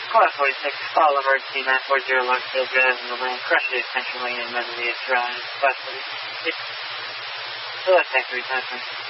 Squad 46, call emergency 940 Larkfield Drive in the lane, crushes central lane in Medley Drive, Squad 46. Select factory time.